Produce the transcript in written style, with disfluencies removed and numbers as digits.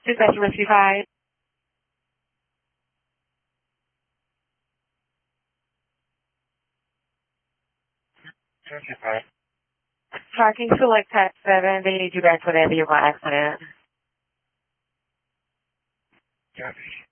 2055. Parking select type 7. They need you back for that vehicle accident. Copy.